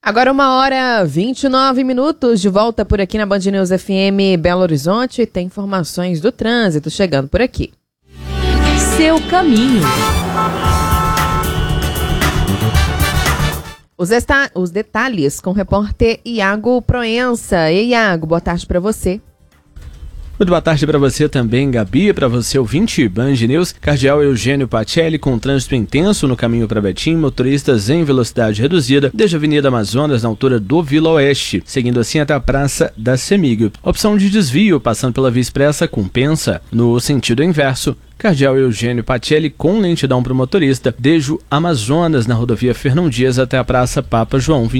Agora 1h29, de volta por aqui na Band News FM Belo Horizonte. Tem informações do trânsito chegando por aqui. Seu caminho. Os detalhes com o repórter Iago Proença. E Iago, boa tarde para você. Muito boa tarde para você também, Gabi, para você ouvinte Band News. Cardeal Eugênio Pacelli com trânsito intenso no caminho para Betim, motoristas em velocidade reduzida desde a Avenida Amazonas na altura do Vila Oeste, seguindo assim até a Praça da Semig. Opção de desvio passando pela Via Expressa compensa. No sentido inverso, Cardeal Eugênio Pacelli com lentidão para o motorista desde o Amazonas na rodovia Fernão Dias até a Praça Papa João